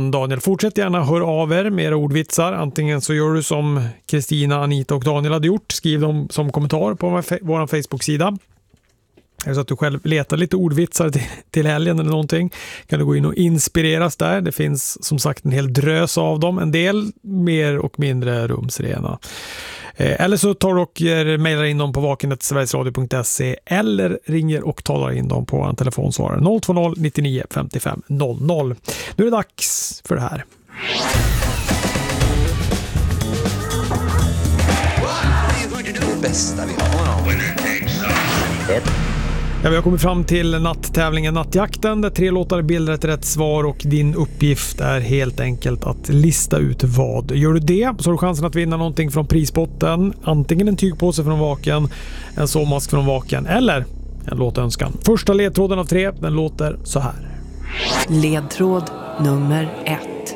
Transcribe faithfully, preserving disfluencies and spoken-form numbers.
från Daniel. Fortsätt gärna hör av er med era ordvitsar. Antingen så gör du som Kristina, Anita och Daniel hade gjort. Skriv dem som kommentar på vår Facebook-sida. Är det så att du själv letar lite ordvitsar till, till helgen eller någonting, kan du gå in och inspireras där. Det finns som sagt en hel drös av dem. En del mer och mindre rumsrena. Eh, eller så tar du och mejlar in dem på vakenet sverigesradio punkt se eller ringer och talar in dem på en telefonsvarare noll två noll nio nio fem fem noll noll. Nu är det dags för det här. Det bästa vi har. Ja, vi har kommit fram till natttävlingen Nattjakten där tre låtar bildar ett rätt svar och din uppgift är helt enkelt att lista ut vad. Gör du det så har du chansen att vinna någonting från prisbotten. Antingen en tygpåse från Vaken, en sovmask från Vaken eller en låtönskan. Första ledtråden av tre, den låter så här. Ledtråd nummer ett.